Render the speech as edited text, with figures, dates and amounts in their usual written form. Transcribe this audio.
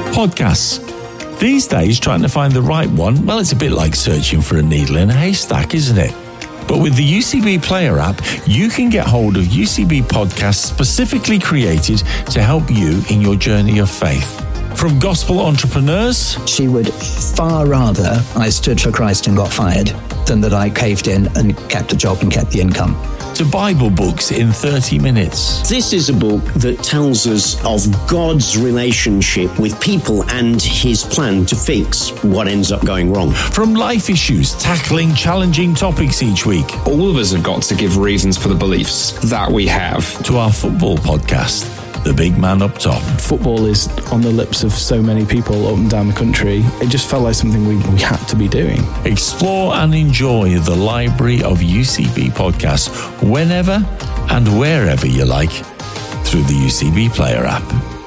podcasts. These days, trying to find the right one, well, it's a bit like searching for a needle in a haystack, isn't it? But with the UCB Player app, you can get hold of UCB podcasts specifically created to help you in your journey of faith. From gospel entrepreneurs... She would far rather I stood for Christ and got fired than that I caved in and kept a job and kept the income. To Bible books in 30 minutes. This is a book that tells us of God's relationship with people and his plan to fix what ends up going wrong. From life issues, tackling challenging topics each week. All of us have got to give reasons for the beliefs that we have. To our football podcast, The Big Man Up Top. Football is on the lips of so many people up and down the country. It just felt like something we had to be doing. Explore and enjoy the library of UCB podcasts whenever and wherever you like through the UCB Player app.